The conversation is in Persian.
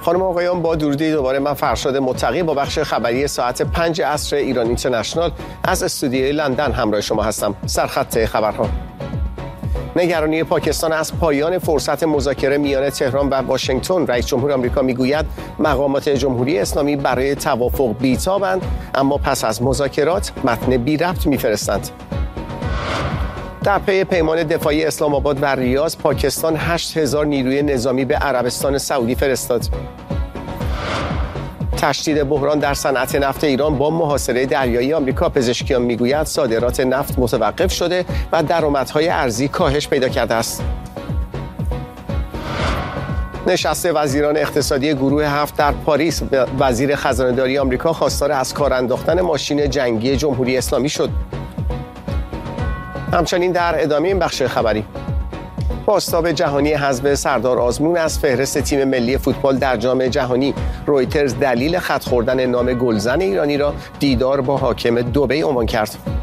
خانم و آقایان، با درودی دوباره من فرشاد متقی با بخش خبری ساعت 5 عصر ایران اینترنشنال از استودیوی لندن همراه شما هستم. سرخط خبرها: نگرانی پاکستان از پایان فرصت مذاکره میان تهران و واشنگتن. رئیس جمهور آمریکا میگوید مقامات جمهوری اسلامی برای توافق بی‌تابند، اما پس از مذاکرات متن بی ربط میفرستند. در پی پیمان دفاعی اسلام آباد و ریاض، پاکستان 8000 نیروی نظامی به عربستان سعودی فرستاد. تشدید بحران در صنعت نفت ایران با محاصره دریایی آمریکا. پزشکیان میگویند صادرات نفت متوقف شده و درآمدهای ارزی کاهش پیدا کرده است. نشست وزیران اقتصادی گروه 7 در پاریس، وزیر خزانه‌داری آمریکا خواستار از کار انداختن ماشین جنگی جمهوری اسلامی شد. همچنین در ادامه این بخش خبری، بازتاب جهانی حذف سردار آزمون از فهرست تیم ملی فوتبال در جام جهانی. رویترز دلیل خط خوردن نام گلزن ایرانی را دیدار با حاکم دبی عنوان کرد.